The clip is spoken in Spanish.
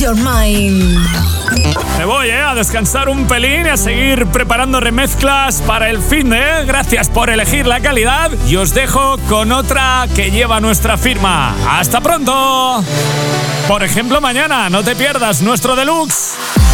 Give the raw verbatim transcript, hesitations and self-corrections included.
Your Mind. Me voy, ¿eh? A descansar un pelín y a seguir preparando remezclas para el fin de... Gracias por elegir la calidad y os dejo con otra que lleva nuestra firma. ¡Hasta pronto! Por ejemplo, mañana no te pierdas nuestro deluxe.